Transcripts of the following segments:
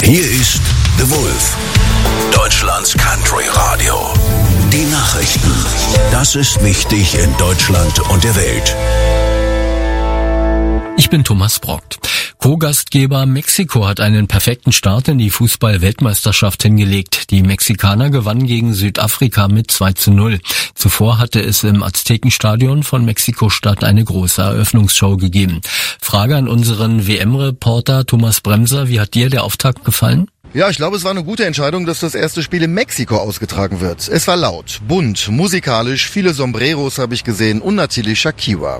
Hier ist The Wolf, Deutschlands Country Radio. Die Nachrichten. Das ist wichtig in Deutschland und der Welt. Ich bin Thomas Brockt. Co-Gastgeber Mexiko hat einen perfekten Start in die Fußball-Weltmeisterschaft hingelegt. Die Mexikaner gewannen gegen Südafrika mit 2:0. Zuvor hatte es im Aztekenstadion von Mexiko-Stadt eine große Eröffnungsshow gegeben. Frage an unseren WM-Reporter Thomas Bremser. Wie hat dir der Auftakt gefallen? Ja, ich glaube, es war eine gute Entscheidung, dass das erste Spiel in Mexiko ausgetragen wird. Es war laut, bunt, musikalisch, viele Sombreros habe ich gesehen und natürlich Shakira.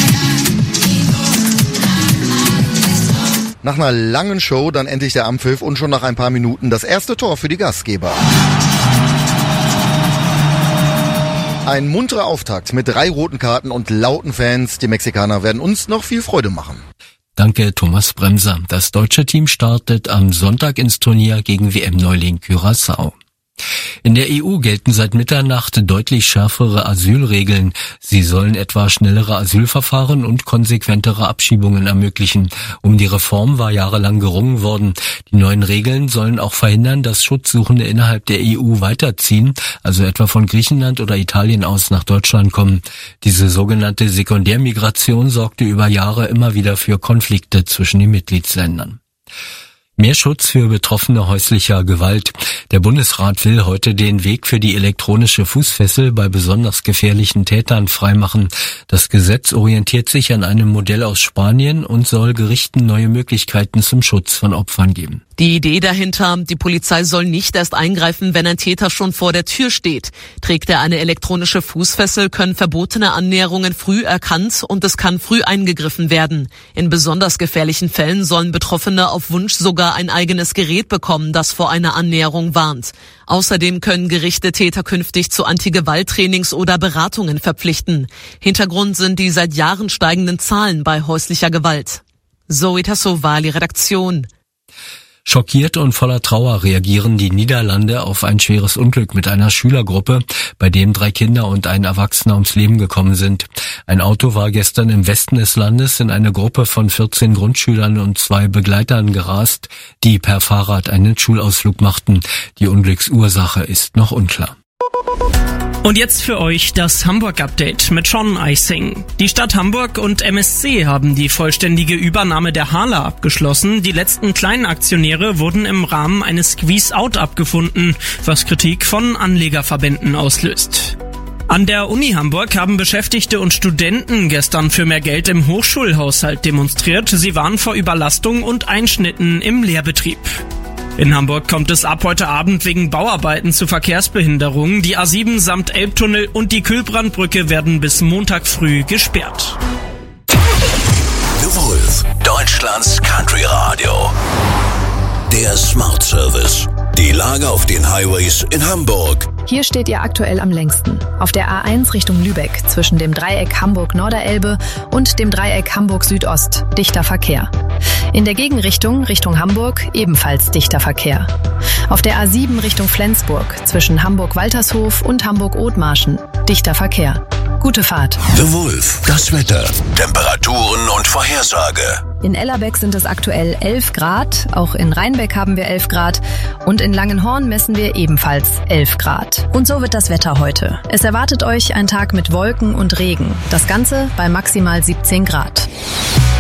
Nach einer langen Show dann endlich der Anpfiff und schon nach ein paar Minuten das erste Tor für die Gastgeber. Ein munterer Auftakt mit 3 roten Karten und lauten Fans. Die Mexikaner werden uns noch viel Freude machen. Danke, Thomas Bremser. Das deutsche Team startet am Sonntag ins Turnier gegen WM-Neuling Curaçao. In der EU gelten seit Mitternacht deutlich schärfere Asylregeln. Sie sollen etwa schnellere Asylverfahren und konsequentere Abschiebungen ermöglichen. Um die Reform war jahrelang gerungen worden. Die neuen Regeln sollen auch verhindern, dass Schutzsuchende innerhalb der EU weiterziehen, also etwa von Griechenland oder Italien aus nach Deutschland kommen. Diese sogenannte Sekundärmigration sorgte über Jahre immer wieder für Konflikte zwischen den Mitgliedsländern. Mehr Schutz für Betroffene häuslicher Gewalt. Der Bundesrat will heute den Weg für die elektronische Fußfessel bei besonders gefährlichen Tätern freimachen. Das Gesetz orientiert sich an einem Modell aus Spanien und soll Gerichten neue Möglichkeiten zum Schutz von Opfern geben. Die Idee dahinter, die Polizei soll nicht erst eingreifen, wenn ein Täter schon vor der Tür steht. Trägt er eine elektronische Fußfessel, können verbotene Annäherungen früh erkannt und es kann früh eingegriffen werden. In besonders gefährlichen Fällen sollen Betroffene auf Wunsch sogar ein eigenes Gerät bekommen, das vor einer Annäherung warnt. Außerdem können Gerichte Täter künftig zu Anti-Gewalt-Trainings oder Beratungen verpflichten. Hintergrund sind die seit Jahren steigenden Zahlen bei häuslicher Gewalt. Zoe Tassovali, Redaktion. Schockiert und voller Trauer reagieren die Niederlande auf ein schweres Unglück mit einer Schülergruppe, bei dem 3 Kinder und ein Erwachsener ums Leben gekommen sind. Ein Auto war gestern im Westen des Landes in eine Gruppe von 14 Grundschülern und 2 Begleitern gerast, die per Fahrrad einen Schulausflug machten. Die Unglücksursache ist noch unklar. Und jetzt für euch das Hamburg-Update mit Sean Eising. Die Stadt Hamburg und MSC haben die vollständige Übernahme der Hala abgeschlossen. Die letzten kleinen Aktionäre wurden im Rahmen eines Squeeze-Out abgefunden, was Kritik von Anlegerverbänden auslöst. An der Uni Hamburg haben Beschäftigte und Studenten gestern für mehr Geld im Hochschulhaushalt demonstriert. Sie warnen vor Überlastung und Einschnitten im Lehrbetrieb. In Hamburg kommt es ab heute Abend wegen Bauarbeiten zu Verkehrsbehinderungen. Die A7 samt Elbtunnel und die Kühlbrandbrücke werden bis Montag früh gesperrt. The Wolf, Deutschlands Country Radio. Der Smart Service. Die Lage auf den Highways in Hamburg. Hier steht ihr aktuell am längsten. Auf der A1 Richtung Lübeck zwischen dem Dreieck Hamburg-Norderelbe und dem Dreieck Hamburg-Südost dichter Verkehr. In der Gegenrichtung Richtung Hamburg ebenfalls dichter Verkehr. Auf der A7 Richtung Flensburg zwischen Hamburg-Waltershof und Hamburg-Othmarschen dichter Verkehr. Gute Fahrt. The Wolf, das Wetter, Temperaturen und Vorhersage. In Ellerbeck sind es aktuell 11 Grad, auch in Rheinbeck haben wir 11 Grad und in Langenhorn messen wir ebenfalls 11 Grad. Und so wird das Wetter heute. Es erwartet euch ein Tag mit Wolken und Regen, das Ganze bei maximal 17 Grad.